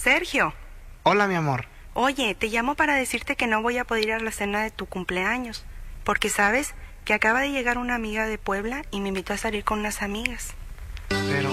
Sergio. Hola, mi amor. Oye, te llamo para decirte que no voy a poder ir a la cena de tu cumpleaños, porque sabes que acaba de llegar una amiga de Puebla y me invitó a salir con unas amigas. Pero,